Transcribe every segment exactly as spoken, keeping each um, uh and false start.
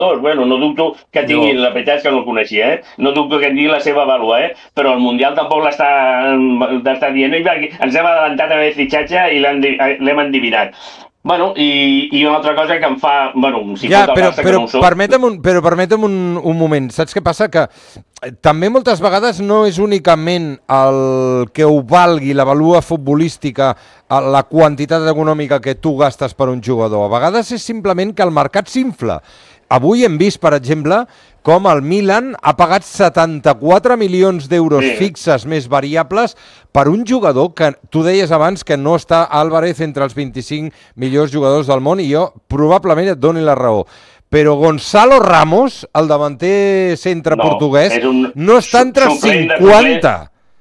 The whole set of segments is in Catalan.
bueno, no dubto que tingui, no. La veritat és que no el coneixia, eh? No dubto que tingui la seva vàlua, eh? Però el Mundial tampoc l'està dient. Ens hem adelantat amb el fitxatge i l'hem endivinat. Bueno, i, i una altra cosa que em fa... Bueno, si ja, pot el però, Barça, però, que no ho soc... Permetem un, però permetem un, un moment. Saps què passa? Que també moltes vegades no és únicament el que ho valgui, la valua futbolística, la quantitat econòmica que tu gastes per un jugador. A vegades és simplement que el mercat s'infla. Avui hem vist, per exemple, com el Milan ha pagat setanta-quatre milions d'euros sí. fixes més variables per un jugador que tu deies abans que no està Álvarez entre els vint-i-cinc millors jugadors del món, i jo probablement et doni la raó. Però Gonzalo Ramos, el davanter centre no, portuguès, un... no està entre els cinquanta.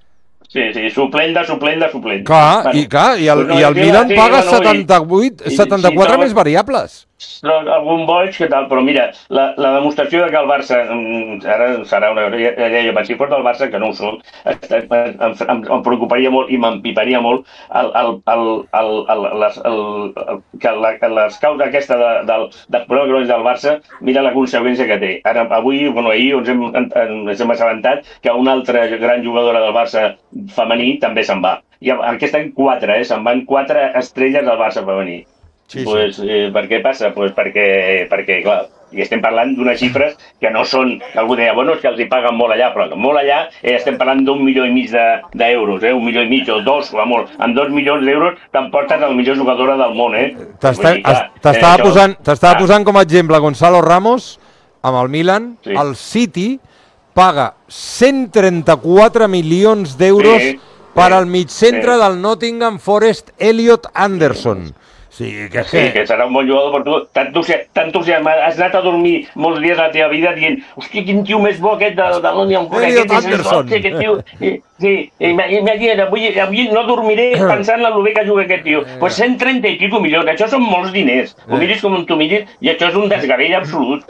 Sí, sí, suplent de suplent de suplent. Clar, bueno, i, clar, i el, pues no, i el Milan sí, paga no, setanta-vuit, setanta-quatre sí, més variables. Algun boig, que tal, però mira, la, la demostració de que el Barça, ara serà una... Ja, ja, si fos del Barça, que no ho soc, em, em, em preocuparia molt i m'empiparia molt el, el, el, el, el, les, el, el, que la, les causes aquesta de, del, del problema crònic del Barça, mira la conseqüència que té. Ara, avui, bueno, ahir ens hem, ens hem assabentat que una altra gran jugadora del Barça femení també se'n va. I aquest any quatre, eh? Se'n van quatre estrelles del Barça femení. Sí, pues, sí. Eh, per què passa? Pues perquè, perquè, clar, i estem parlant d'unes xifres que no són, que algú deia, bueno, és que els hi paguen molt allà, però molt allà eh, estem parlant d'un milió i mig d'euros, de, eh? un milió i mig o dos, o molt. Amb dos milions d'euros t'emportes la millor jugadora del món, eh? T'estava eh, posant, ah. posant com a exemple Gonzalo Ramos, amb el Milan, sí. El City paga cent trenta-quatre milions d'euros sí, per al migcentre sí. del Nottingham Forest, Elliot Anderson. Sí, que, sí, que serà un bon jugador per tu. T'entusiasma, has anat a dormir molts dies a la teva vida dient hòstia, quin tio més bo aquest de, de l'Onion Forest. Elliot Anderson. Aquest tio. Sí, imagina't, avui, avui no dormiré pensant en el bé que juga aquest tio. Doncs pues cent trenta i pico milions, això són molts diners. Ho miris com tu miris i això és un desgavell absolut.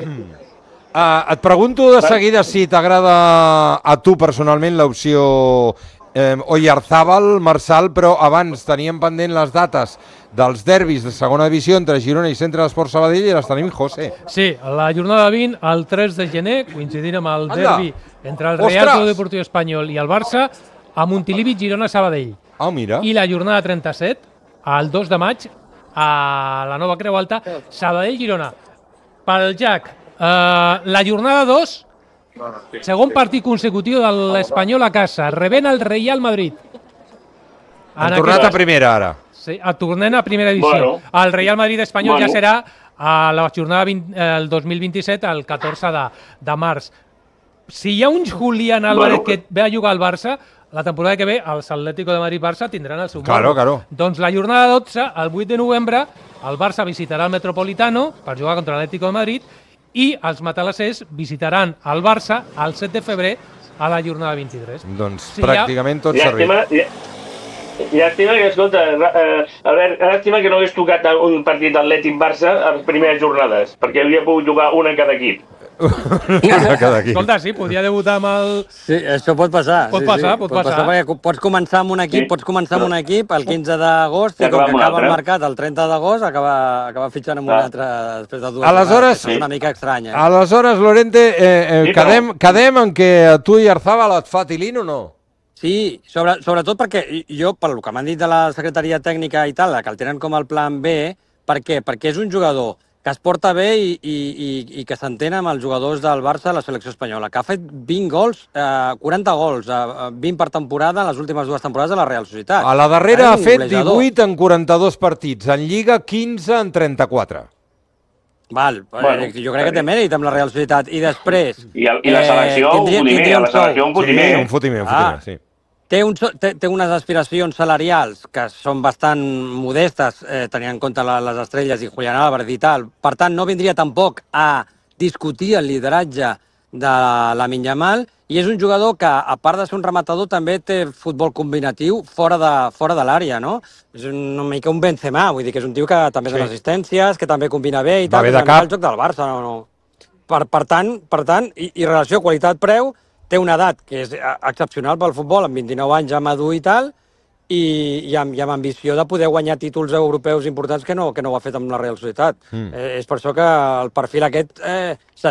Uh, et pregunto de seguida si t'agrada a tu personalment l'opció eh, Oyarzábal, Marçal, però abans teníem pendent les dates dels derbis de segona divisió entre Girona i Centre d'Esport Sabadell i les tenim, José. Sí, la jornada vint, el tres de gener, coincidint amb el Anda. derbi entre el Real Club Deportiu Espanyol i el Barça, a Montilivi, Girona, Sabadell. Ah, mira. I la jornada trenta-set, el dos de maig, a la Nova Creu Alta, Sabadell, Girona. Pel Jack, eh, la jornada dos, segon partit consecutiu de l'Espanyol a casa, rebent el Real Madrid. Han tornat a primera, ara. Sí, tornem a primera edició. Bueno, el Real Madrid espanyol bueno. ja serà a la jornada vint, el dos mil vint-i-set, el catorze de, de març. Si hi ha un Julián Álvarez bueno. que ve a jugar al Barça, la temporada que ve els Atlético de Madrid-Barça tindran el seu claro, claro. Doncs la jornada dotze, el vuit de novembre, el Barça visitarà el Metropolitano per jugar contra l'Atlético de Madrid i els matalassers visitaran el Barça el set de febrer a la jornada vint-i-tres. Doncs si pràcticament tot servit. Llàstima que, escolta, eh, Albert, llàstima que no hagués tocat un partit d'Atlètic-Barça a les primeres jornades, perquè havia pogut jugar una en cada equip. una cada equip. Escolta, sí, podia debutar amb el... Sí, això pot passar. Pot sí, passar, sí. pot, pot passar. passar. Perquè pots començar amb un equip, sí. pots començar amb un equip el quinze d'agost i com que acaba el mercat el trenta d'agost acaba, acaba fitxant amb un altre després de dues aleshores, sí. una mica estranya. Eh? Aleshores, Lorente, eh, eh, sí, quedem, quedem en que a tu i Arzabal et fa tilín o no? Sí, sobre, sobretot perquè jo, pel que m'han dit de la secretaria tècnica i tal, que el tenen com el plan B, per què? Perquè és un jugador que es porta bé i, i, i, i que s'entén amb els jugadors del Barça a la selecció espanyola, que ha fet vint gols, eh, quaranta gols, eh, vint per temporada en les últimes dues temporades a la Real Societat. A la darrera ha fet divuit en quaranta-dos partits, en Lliga quinze en trenta-quatre. Val, bueno, jo crec que té mèrit amb la Real Societat. I després... I, el, i la selecció, eh, tindria, un fotimer, la selecció un fotimer. Sí, un fotimer, un fotimer, ah. sí. Té, un, té, té unes aspiracions salarials que són bastant modestes, eh, tenint en compte la, les estrelles i Julián Álvarez i tal. Per tant, no vindria tampoc a discutir el lideratge de Lamine Yamal, i és un jugador que, a part de ser un rematador, també té futbol combinatiu fora de, fora de l'àrea, no? És una mica un Benzema, vull dir que és un tio que també sí. dona assistències, que també combina bé i tal, bé de cap. El joc del Barça, no, no. Per, per tant, per tant i, i relació qualitat-preu, té una edat que és excepcional pel futbol, amb vint-i-nou anys ja madur i tal, i, i, amb, i amb ambició de poder guanyar títols europeus importants que no, que no ho ha fet amb la Real Societat. Mm. Eh, és per això que el perfil aquest eh,